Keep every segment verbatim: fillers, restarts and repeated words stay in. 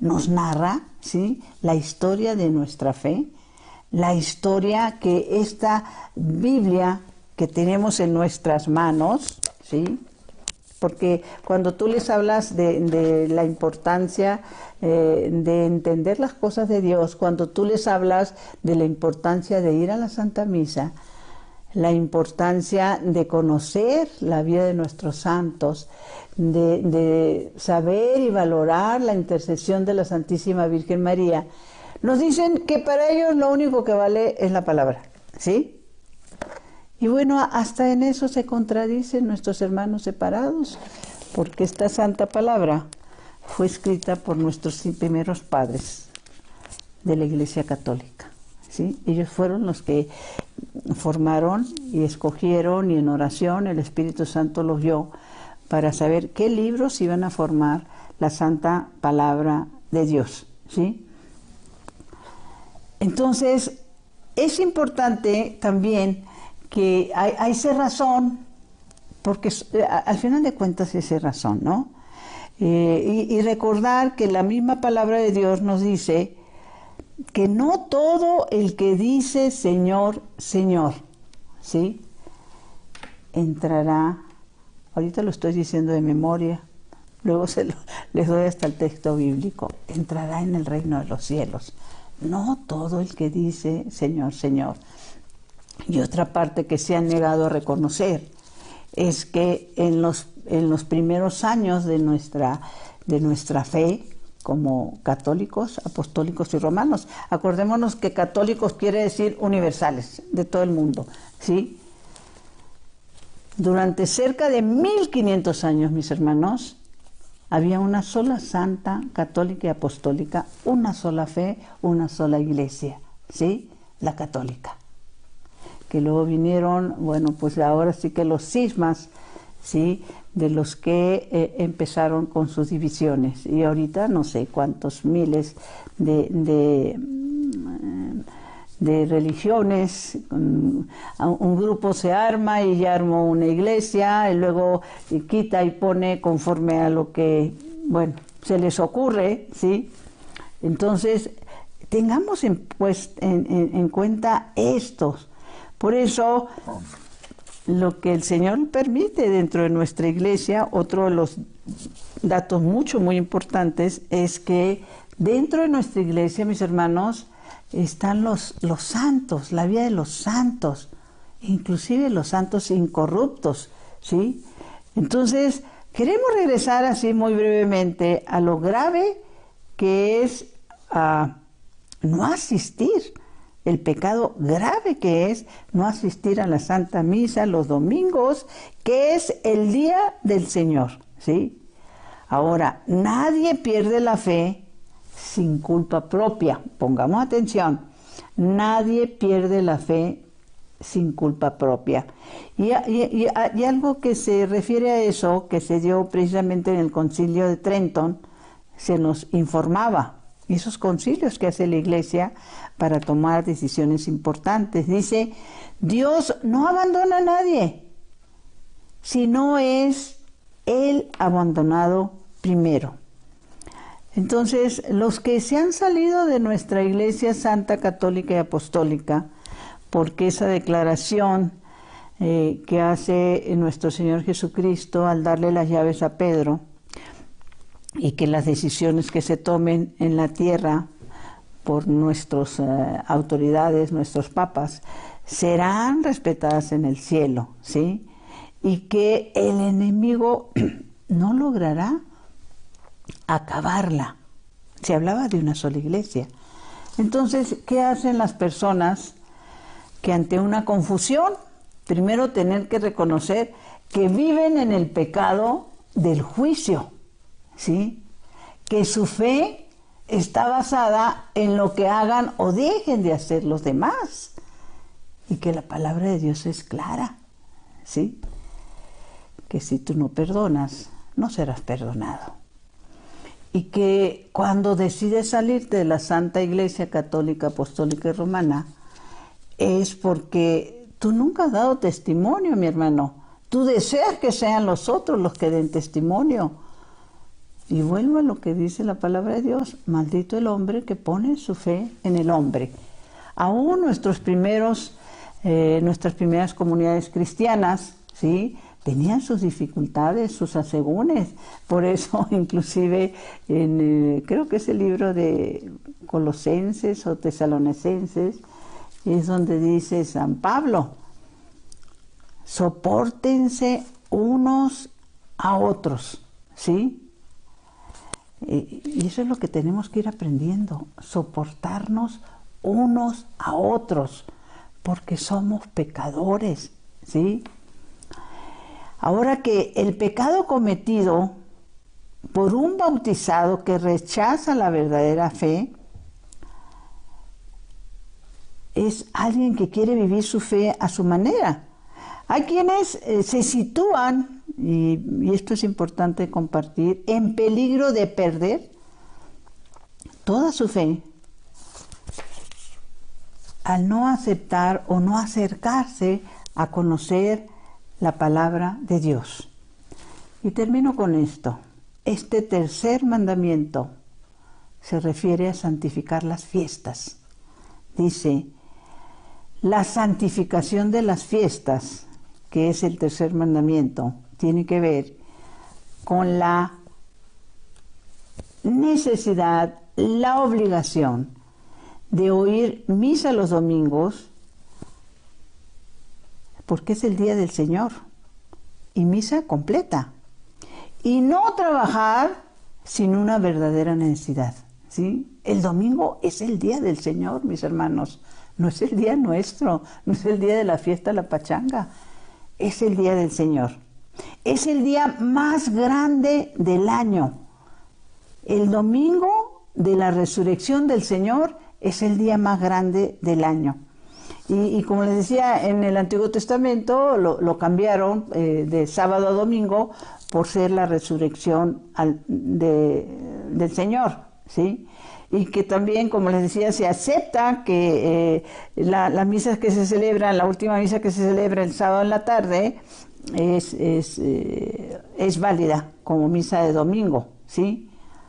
nos narra, ¿sí?, la historia de nuestra fe, la historia que esta Biblia que tenemos en nuestras manos, ¿sí?, porque cuando tú les hablas de, de la importancia eh, de entender las cosas de Dios, cuando tú les hablas de la importancia de ir a la Santa Misa, la importancia de conocer la vida de nuestros santos, de, de saber y valorar la intercesión de la Santísima Virgen María, nos dicen que para ellos lo único que vale es la palabra, ¿sí? Y bueno, hasta en eso se contradicen nuestros hermanos separados, porque esta santa palabra fue escrita por nuestros primeros padres de la Iglesia Católica, ¿sí? Ellos fueron los que formaron y escogieron, y en oración el Espíritu Santo los guió para saber qué libros iban a formar la santa palabra de Dios, ¿sí? Entonces, es importante también que hay, hay razón, porque al final de cuentas es razón, ¿no? Eh, y, y recordar que la misma palabra de Dios nos dice que no todo el que dice Señor, Señor, ¿sí?, entrará, ahorita lo estoy diciendo de memoria, luego se lo, les doy hasta el texto bíblico, entrará en el reino de los cielos. No todo el que dice Señor, Señor. Y otra parte que se han negado a reconocer es que en los, en los primeros años de nuestra, de nuestra fe, como católicos, apostólicos y romanos, acordémonos que católicos quiere decir universales, de todo el mundo, ¿sí? Durante cerca de mil quinientos años, mis hermanos, había una sola santa, católica y apostólica, una sola fe, una sola iglesia, ¿sí?, la católica. Que luego vinieron, bueno, pues ahora sí que los cismas, ¿sí?, de los que eh, empezaron con sus divisiones. Y ahorita no sé cuántos miles de, de, de religiones, un, un grupo se arma y ya armó una iglesia, y luego y quita y pone conforme a lo que, bueno, se les ocurre, ¿sí? Entonces, tengamos en, pues, en, en, en cuenta estos. Por eso, lo que el Señor permite dentro de nuestra iglesia, otro de los datos mucho, muy importantes, es que dentro de nuestra iglesia, mis hermanos, están los, los santos, la vida de los santos, inclusive los santos incorruptos, ¿sí? Entonces, queremos regresar así muy brevemente a lo grave que es uh, no asistir. El pecado grave que es no asistir a la Santa Misa los domingos, que es el día del Señor, ¿sí? Ahora, nadie pierde la fe sin culpa propia. Pongamos atención. Nadie pierde la fe sin culpa propia. Y, y, y, y algo que se refiere a eso, que se dio precisamente en el Concilio de Trenton, se nos informaba. Esos concilios que hace la Iglesia para tomar decisiones importantes. Dice, Dios no abandona a nadie, sino es Él abandonado primero. Entonces, los que se han salido de nuestra Iglesia Santa, Católica y Apostólica, porque esa declaración eh, que hace nuestro Señor Jesucristo al darle las llaves a Pedro, y que las decisiones que se tomen en la tierra por nuestras eh, autoridades, nuestros papas, serán respetadas en el cielo, ¿sí? Y que el enemigo no logrará acabarla. Se hablaba de una sola iglesia. Entonces, ¿qué hacen las personas que ante una confusión, primero tener que reconocer que viven en el pecado del juicio? ¿Sí? Que su fe está basada en lo que hagan o dejen de hacer los demás, y que la palabra de Dios es clara, ¿sí? Que si tú no perdonas, no serás perdonado, y que cuando decides salirte de la Santa Iglesia Católica, Apostólica y Romana, es porque tú nunca has dado testimonio, mi hermano. Tú deseas que sean los otros los que den testimonio. Y vuelvo a lo que dice la palabra de Dios, maldito el hombre que pone su fe en el hombre. Aún nuestros primeros, eh, nuestras primeras comunidades cristianas, ¿sí?, tenían sus dificultades, sus asegúnes. Por eso, inclusive, en, eh, creo que es el libro de Colosenses o Tesalonicenses, es donde dice San Pablo, sopórtense unos a otros, ¿sí? Y eso es lo que tenemos que ir aprendiendo, soportarnos unos a otros, porque somos pecadores, ¿sí? Ahora que el pecado cometido por un bautizado que rechaza la verdadera fe es alguien que quiere vivir su fe a su manera. Hay quienes eh, se sitúan, y, y esto es importante compartir, en peligro de perder toda su fe al no aceptar o no acercarse a conocer la palabra de Dios. Y termino con esto. Este tercer mandamiento se refiere a santificar las fiestas. Dice, la santificación de las fiestas, que es el tercer mandamiento, tiene que ver con la necesidad, la obligación de oír misa los domingos, porque es el día del Señor, y misa completa, y no trabajar sin una verdadera necesidad, ¿sí? El domingo es el día del Señor, mis hermanos, no es el día nuestro, no es el día de la fiesta de la pachanga, es el día del Señor. Es el día más grande del año. El domingo de la resurrección del Señor es el día más grande del año. Y, y como les decía, en el Antiguo Testamento lo, lo cambiaron eh, de sábado a domingo por ser la resurrección al, de, del Señor, ¿sí? Y que también, como les decía, se acepta que eh, la, la misa que se celebra, la última misa que se celebra el sábado en la tarde, es, es, eh, es válida como misa de domingo, ¿sí?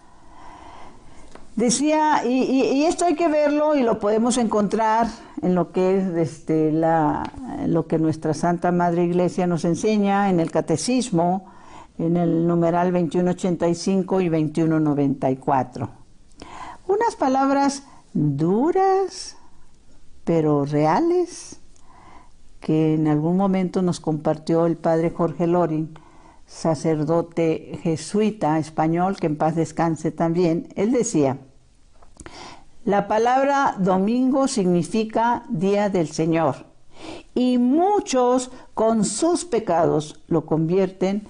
Decía, y, y, y esto hay que verlo y lo podemos encontrar en lo que es este, la, lo que nuestra Santa Madre Iglesia nos enseña en el Catecismo, en el numeral veintiuno ochenta y cinco y veintiuno noventa y cuatro. Unas palabras duras, pero reales, que en algún momento nos compartió el padre Jorge Loring, sacerdote jesuita español, que en paz descanse también. Él decía, la palabra domingo significa día del Señor, y muchos con sus pecados lo convierten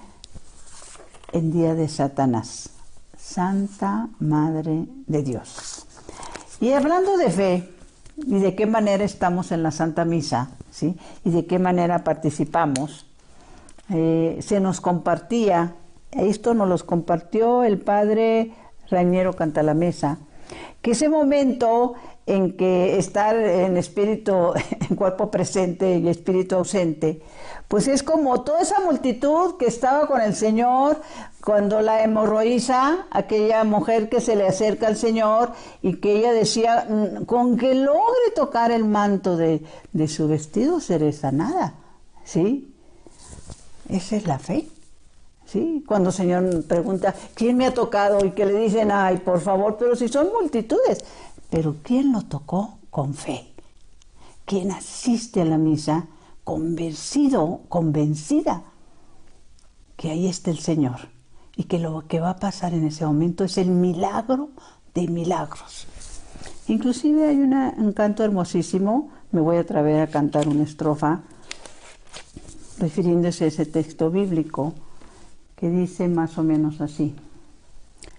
en día de Satanás. Santa Madre de Dios. Y hablando de fe, y de qué manera estamos en la Santa Misa, ¿sí?, y de qué manera participamos, eh, se nos compartía, esto nos los compartió el padre Rainiero Cantalamesa, que ese momento en que estar en espíritu, en cuerpo presente y espíritu ausente, pues es como toda esa multitud que estaba con el Señor cuando la hemorroísa, aquella mujer que se le acerca al Señor y que ella decía, con que logre tocar el manto de, de su vestido seré sanada, ¿sí? Esa es la fe, ¿sí? Cuando el Señor pregunta, ¿quién me ha tocado? Y que le dicen, ay, por favor, pero si son multitudes. Pero ¿quién lo tocó? Con fe. ¿Quién asiste a la misa convencido, convencida que ahí está el Señor y que lo que va a pasar en ese momento es el milagro de milagros? Inclusive hay una, un canto hermosísimo, me voy a atrever a cantar una estrofa refiriéndose a ese texto bíblico que dice más o menos así.